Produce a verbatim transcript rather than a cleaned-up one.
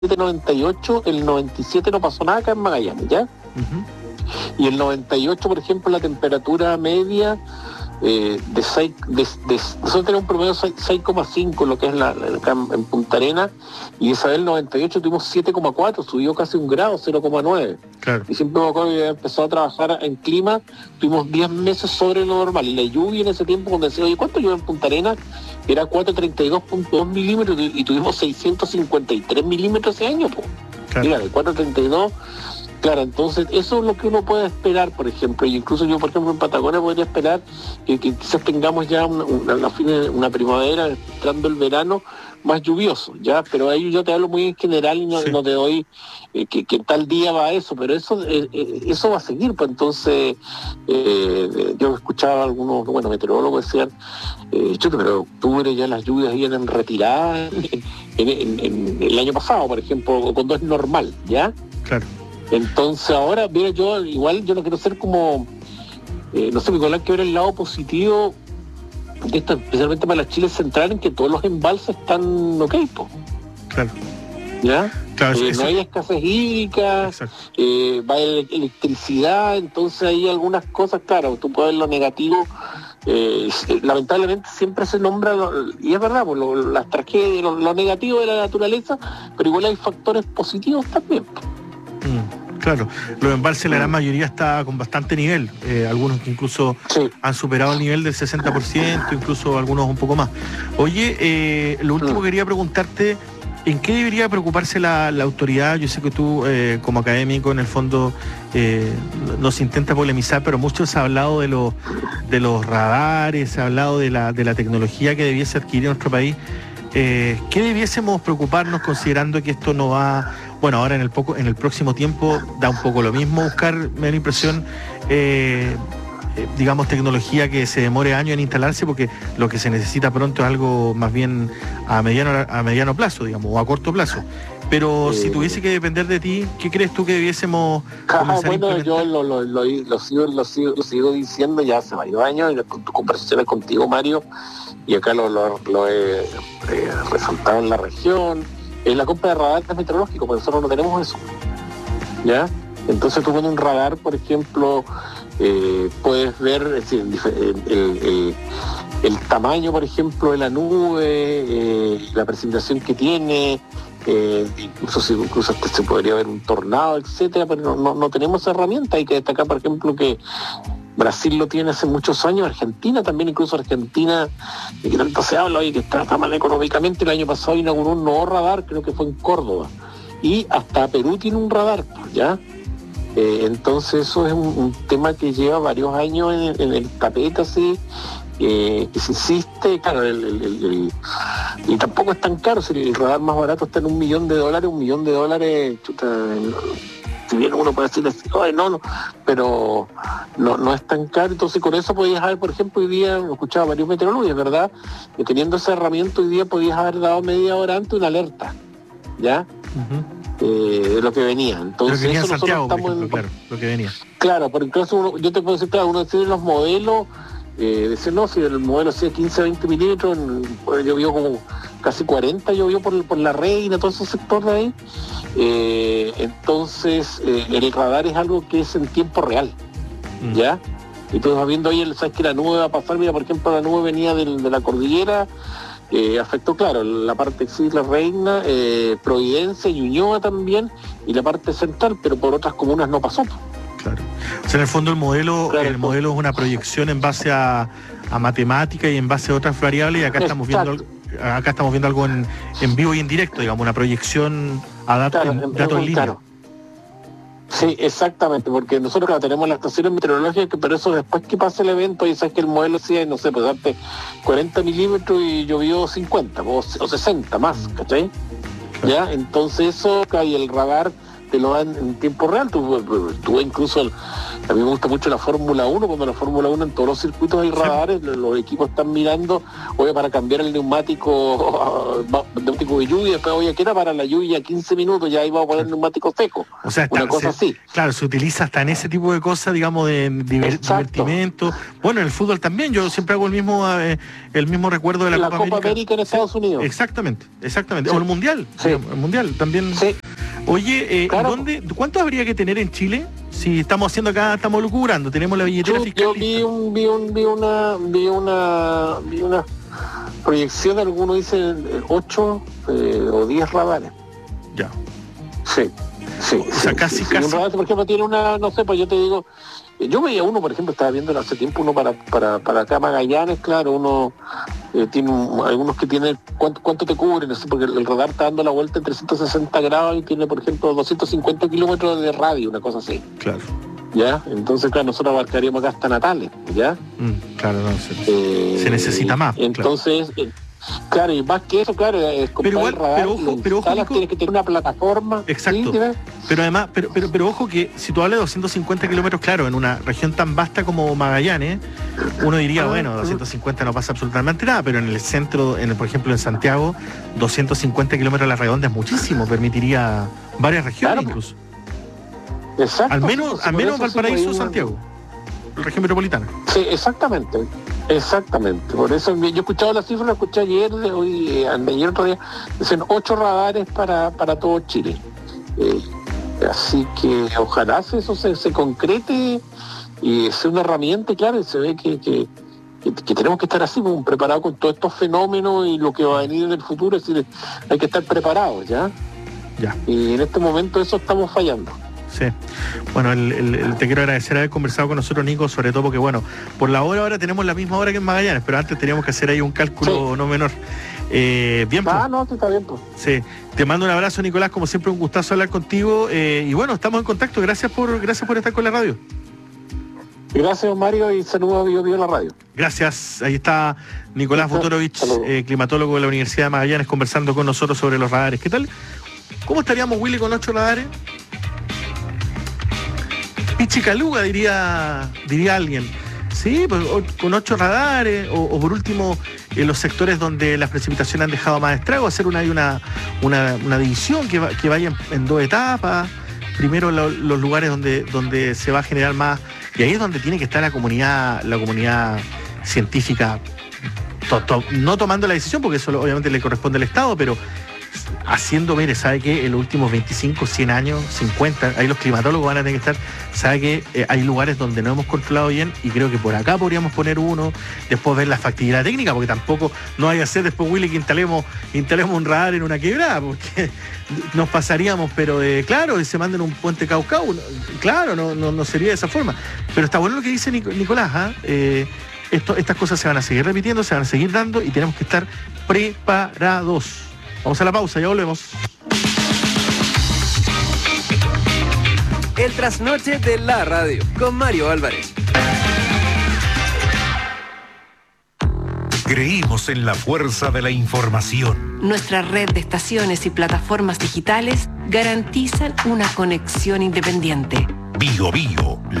noventa y ocho, el noventa y siete no pasó nada acá en Magallanes, ¿ya? Uh-huh. Y el noventa y ocho, por ejemplo, la temperatura media eh, de seis, de, de, nosotros tenemos un promedio de seis coma cinco, lo que es la, la, acá en Punta Arenas, y esa del noventa y ocho tuvimos siete coma cuatro, subió casi un grado, cero coma nueve. Claro. Y siempre me acuerdo que empezó a trabajar en clima, tuvimos diez meses sobre lo normal, y la lluvia en ese tiempo, cuando decía, oye, ¿cuánto llueve en Punta Arenas? Era cuatrocientos treinta y dos punto dos milímetros y tuvimos seiscientos cincuenta y tres milímetros ese año, pues. Claro. Mira, de cuatrocientos treinta y dos. Claro, entonces eso es lo que uno puede esperar, por ejemplo, y incluso yo, por ejemplo, en Patagonia podría esperar que, que quizás tengamos ya una, una, una, una, una primavera, entrando el verano, más lluvioso, ¿ya? Pero ahí yo te hablo muy en general y no, sí. no te doy eh, que, que tal día va eso, pero eso eh, eh, eso va a seguir, pues entonces eh, yo escuchaba a algunos, bueno, meteorólogos decían, eh, chuta, pero octubre ya las lluvias vienen retiradas en, en, en, en el año pasado, por ejemplo, cuando es normal, ¿ya? Claro. Entonces ahora, mira, yo igual yo no quiero ser como, eh, no sé, Nicolás, que ver el lado positivo de esto, especialmente para la Chile central, en que todos los embalses están ok, po. Claro. ¿Ya? Claro, eh, eso... No hay escasez hídrica, eh, va la electricidad, entonces hay algunas cosas, claro, tú puedes ver lo negativo, eh, lamentablemente siempre se nombra, y es verdad, pues, lo, las tragedias, lo, lo negativo de la naturaleza, pero igual hay factores positivos también. Mm. Claro, los embalses la gran mayoría está con bastante nivel, eh, algunos que incluso sí. han superado el nivel del sesenta por ciento, incluso algunos un poco más. Oye, eh, lo último que quería preguntarte, ¿en qué debería preocuparse la, la autoridad? Yo sé que tú, eh, como académico, en el fondo eh, nos intenta polemizar, pero mucho se ha hablado de, lo, de los radares, se ha hablado de la, de la tecnología que debiese adquirir nuestro país. Eh, ¿Qué debiésemos preocuparnos considerando que esto no va... Bueno, ahora en el poco, en el próximo tiempo da un poco lo mismo buscar, me da la impresión, eh, eh, digamos, tecnología que se demore años en instalarse, porque lo que se necesita pronto es algo más bien a mediano, a mediano plazo, digamos, o a corto plazo. Pero eh, si tuviese que depender de ti, ¿qué crees tú que debiésemos comenzar bueno, a implementar? Yo lo, lo, lo, lo, sigo, lo, sigo, lo sigo diciendo ya hace varios años, con tus conversaciones contigo, Mario, y acá lo, lo, lo he eh, resaltado en la región. Es la compra de radares meteorológicos, porque nosotros no tenemos eso, ¿ya? Entonces tú con un radar, por ejemplo, eh, puedes ver es decir, el, el, el, el tamaño, por ejemplo, de la nube, eh, la precipitación que tiene, eh, incluso, incluso hasta se podría ver un tornado, etcétera, pero no, no, no tenemos herramientas. Hay que destacar, por ejemplo, que Brasil lo tiene hace muchos años, Argentina también, incluso Argentina, de que tanto se habla hoy que está, está mal económicamente, el año pasado inauguró un nuevo radar, creo que fue en Córdoba, y hasta Perú tiene un radar, ¿ya? Eh, entonces eso es un, un tema que lleva varios años en, en el tapete, así, eh, que se insiste, claro, el, el, el, el, y tampoco es tan caro, si el radar más barato está en un millón de dólares, un millón de dólares, chuta, si bien uno puede decirle, ay, no, no, pero no, no es tan caro. Entonces con eso podías haber, por ejemplo, hoy día, he escuchado varios meteorólogos, ¿verdad? Que teniendo esa herramienta hoy día podías haber dado media hora antes una alerta, ¿ya? Uh-huh. Eh, de lo que venía. Entonces, lo que venía eso Santiago, nosotros estamos ejemplo, en... claro, lo que venía. Claro, por incluso uno, yo te puedo decir, claro, uno tiene los modelos, eh, dice, no, si el modelo hacía quince, veinte milímetros, pues, llovió como casi cuarenta, llovió por, por la Reina, todo ese sector de ahí. Eh, entonces eh, el radar es algo que es en tiempo real, mm. ¿ya? Y tú vas viendo ahí, sabes que la nube va a pasar, mira, por ejemplo, la nube venía del, de la cordillera, eh, afectó, claro, la parte de la Reina, eh, Providencia y Ñuñoa también, y la parte central, pero por otras comunas no pasó. Claro. O sea, en el fondo el modelo, claro, el modelo es una proyección en base a, a matemática y en base a otras variables, y acá estamos viendo acá estamos viendo algo en, en vivo y en directo, digamos, una proyección a datos claro, en, datos en línea. Claro. Sí, exactamente, porque nosotros claro, tenemos las estaciones meteorológicas, pero eso después que pasa el evento, y sabes que el modelo decía, no sé, pues darte cuarenta milímetros y llovió cincuenta o, o sesenta más, ¿cachai? Claro. ¿Ya? Entonces eso, y el radar te lo dan en tiempo real. Tú, tú incluso, el, a mí me gusta mucho la Fórmula uno, cuando la Fórmula uno en todos los circuitos hay radares, sí. los equipos están mirando, oye, para cambiar el neumático, neumático de lluvia, después, oye, que era para la lluvia quince minutos, ya iba a poner neumático seco. O sea, una está, cosa se, así. Claro, se utiliza hasta en ese tipo de cosas, digamos, de diver, divertimento. Bueno, en el fútbol también, yo siempre hago el mismo eh, el mismo recuerdo de la, la Copa, Copa América. América en Estados Unidos. Exactamente, exactamente. Sí. O el Mundial, sí. digamos, el Mundial también. Sí. Oye, eh, claro. ¿dónde, ¿cuánto habría que tener en Chile? Si estamos haciendo acá, estamos lucubrando, tenemos la billetera yo, fiscal. Yo vi, un, vi, un, vi una vi una vi una proyección, algunos dicen ocho eh, o diez radares. Ya. Sí, sí. O sea, sí, casi, sí. casi. Si un radar, por ejemplo, tiene una, no sé, pues yo te digo, yo veía uno, por ejemplo, estaba viendo hace tiempo uno para para para acá Magallanes, claro, uno eh, tiene un, algunos que tienen, ¿cuánto, cuánto te cubren? No sé, porque el, el radar está dando la vuelta en trescientos sesenta grados y tiene, por ejemplo, doscientos cincuenta kilómetros de radio, una cosa así. Claro. ¿Ya? Entonces, claro, nosotros abarcaríamos acá hasta Natales, ¿ya? Mm, claro, no, se, eh, se necesita más. Entonces, claro. Eh, Claro, y más que eso, claro, es comprar pero igual, el radar, pero ojo, pero ojo, Nico, tienes que tener una plataforma. Exacto. ¿Sí? Pero además, pero, pero, pero ojo que si tú hablas de doscientos cincuenta kilómetros, claro, en una región tan vasta como Magallanes, uno diría, bueno, doscientos cincuenta no pasa absolutamente nada, pero en el centro, en el, por ejemplo, en Santiago, doscientos cincuenta kilómetros a la redonda es muchísimo, permitiría varias regiones claro. incluso. Exacto. Al menos, sí, al menos Valparaíso, sí, Santiago, la región metropolitana. Sí, exactamente. Exactamente, por eso yo he escuchado la cifra, la escuché ayer, hoy, eh, ayer otro día, dicen ocho radares para, para todo Chile. Eh, así que ojalá eso se, se concrete y sea una herramienta, claro, y se ve que, que, que, que tenemos que estar así, como preparados con todos estos fenómenos y lo que va a venir en el futuro, es decir, hay que estar preparados, ¿ya? Ya. Y en este momento eso estamos fallando. Sí. Bueno, el, el, el, te quiero agradecer haber conversado con nosotros, Nico, sobre todo porque, bueno, por la hora ahora tenemos la misma hora que en Magallanes, pero antes teníamos que hacer ahí un cálculo sí. no menor. Eh, bien, Ah, pues. no, está bien, pues. Sí. Te mando un abrazo, Nicolás, como siempre un gustazo hablar contigo. Eh, y bueno, estamos en contacto. Gracias por, gracias por estar con la radio. Gracias, Mario, y saludos a Bio Bio la radio. Gracias. Ahí está Nicolás Futurovich, eh, climatólogo de la Universidad de Magallanes, conversando con nosotros sobre los radares. ¿Qué tal? ¿Cómo estaríamos, Willy, con ocho radares? Pichicaluga, diría, diría alguien. Sí, pues, o, con ocho radares, o, o por último, en los sectores donde las precipitaciones han dejado más estrago, hacer una, una, una, una división que, va, que vaya en, en dos etapas. Primero lo, los lugares donde, donde se va a generar más, y ahí es donde tiene que estar la comunidad, la comunidad científica, to, to, no tomando la decisión, porque eso obviamente le corresponde al Estado, pero haciendo, mire, sabe que en los últimos veinticinco, cien años, cincuenta, ahí los climatólogos van a tener que estar, sabe que eh, hay lugares donde no hemos controlado bien, y creo que por acá podríamos poner uno, después ver la factibilidad técnica, porque tampoco no hay que hacer después, Willy, que instalemos, instalemos un radar en una quebrada, porque nos pasaríamos, pero eh, claro, se manden un puente Caucao, claro, no, no, no sería de esa forma. Pero está bueno lo que dice Nicolás, ¿eh? Eh, esto, estas cosas se van a seguir repitiendo, se van a seguir dando, y tenemos que estar preparados. Vamos a la pausa, ya volvemos. El trasnoche de la radio, con Mario Álvarez. Creímos en la fuerza de la información. Nuestra red de estaciones y plataformas digitales garantizan una conexión independiente. Bio Bio,